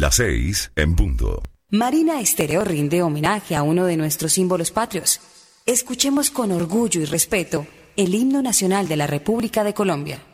Las 6 en punto. Marina Estéreo rinde homenaje a uno de nuestros símbolos patrios. Escuchemos con orgullo y respeto el himno nacional de la República de Colombia.